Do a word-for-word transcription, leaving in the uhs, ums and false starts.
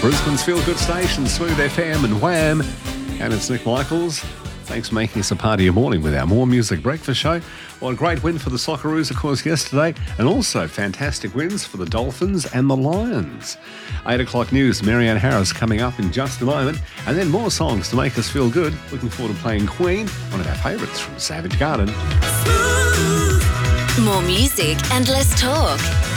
Brisbane's Feel Good Station, Smooth F M and Wham. And it's Nick Michaels. Thanks for making us a part of your morning with our More Music Breakfast show. Well, a great win for the Socceroos, of course, yesterday, and also fantastic wins for the Dolphins and the Lions. eight o'clock news, Marianne Harris coming up in just a moment, and then more songs to make us feel good. Looking forward to playing Queen, one of our favourites from Savage Garden. More music and less talk.